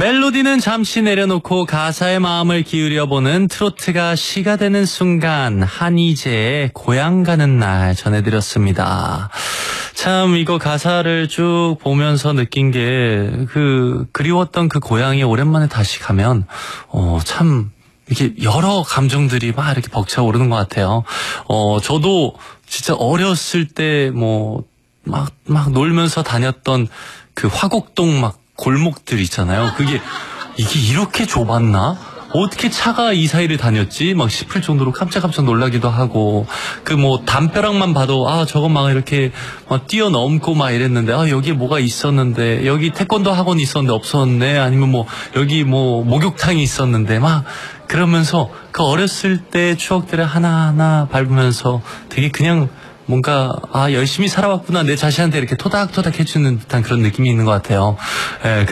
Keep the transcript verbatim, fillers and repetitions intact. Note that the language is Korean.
멜로디는 잠시 내려놓고 가사에 마음을 기울여보는 트로트가 시가 되는 순간, 한이제의 고향 가는 날 전해드렸습니다. 참 이거 가사를 쭉 보면서 느낀 게 그 그리웠던 그 고향에 오랜만에 다시 가면 어 참 이렇게 여러 감정들이 막 이렇게 벅차오르는 것 같아요. 어 저도 진짜 어렸을 때 뭐 막 막 놀면서 다녔던 그 화곡동 막 골목들 있잖아요. 그게 이게 이렇게 좁았나? 어떻게 차가 이 사이를 다녔지? 막 싶을 정도로 깜짝깜짝 놀라기도 하고, 그 뭐 담벼락만 봐도 아 저건 막 이렇게 막 뛰어넘고 막 이랬는데, 아 여기 뭐가 있었는데, 여기 태권도 학원이 있었는데 없었네, 아니면 뭐 여기 뭐 목욕탕이 있었는데, 막 그러면서 그 어렸을 때 추억들을 하나하나 밟으면서 되게 그냥 뭔가 아 열심히 살아왔구나 내 자신한테 이렇게 토닥토닥 해주는 듯한 그런 느낌이 있는 것 같아요. 예,